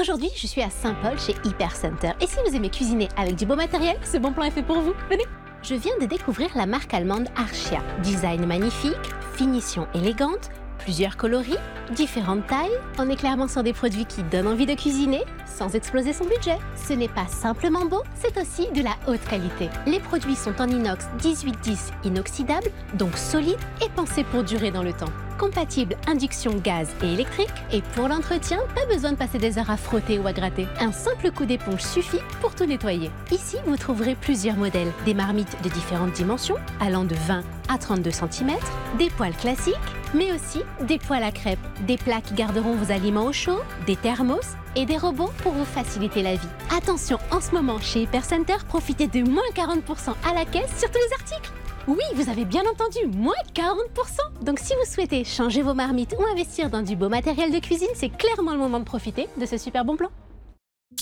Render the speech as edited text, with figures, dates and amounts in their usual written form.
Aujourd'hui, je suis à Saint-Paul chez Hyper Center. Et si vous aimez cuisiner avec du beau matériel, ce bon plan est fait pour vous. Venez! Je viens de découvrir la marque allemande Archia. Design magnifique, finition élégante, plusieurs coloris, différentes tailles. On est clairement sur des produits qui donnent envie de cuisiner sans exploser son budget. Ce n'est pas simplement beau, c'est aussi de la haute qualité. Les produits sont en inox 1810 inoxydable, donc solide et pensé pour durer dans le temps. Compatible induction gaz et électrique. Et pour l'entretien, pas besoin de passer des heures à frotter ou à gratter. Un simple coup d'éponge suffit pour tout nettoyer. Ici, vous trouverez plusieurs modèles. Des marmites de différentes dimensions, allant de 20 à 32 cm, des poêles classiques, mais aussi des poêles à crêpes, des plats qui garderont vos aliments au chaud, des thermos et des robots pour vous faciliter la vie. Attention, en ce moment, chez Hyper Center, profitez de moins 40% à la caisse sur tous les articles. Oui, vous avez bien entendu, moins 40%. Donc si vous souhaitez changer vos marmites ou investir dans du beau matériel de cuisine, c'est clairement le moment de profiter de ce super bon plan.